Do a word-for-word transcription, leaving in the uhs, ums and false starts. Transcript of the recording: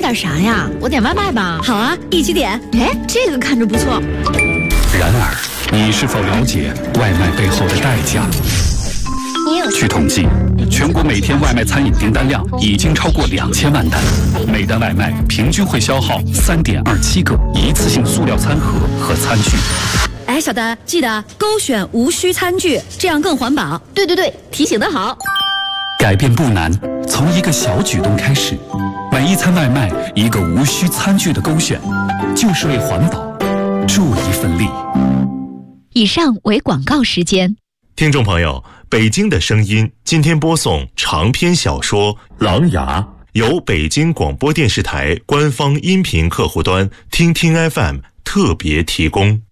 点啥呀？我点外卖吧。 好啊，一起点。 哎，这个看着不错。 然而，你是否了解外卖背后的代价？据统计，全国每天外卖餐饮订单量已经超过两千万单，每单外卖平均会消耗三点二七个一次性塑料餐盒和餐具。 哎，小丹，记得勾选无需餐具，这样更环保。 对对对，提醒得好。 改变不难，从一个小举动开始，每一餐外卖一个无需餐具的勾选，就是为环保助一份力。 以上为广告时间。 听众朋友，北京的声音今天播送长篇小说《狼牙》，由北京广播电视台官方音频客户端听听 F M 特别提供。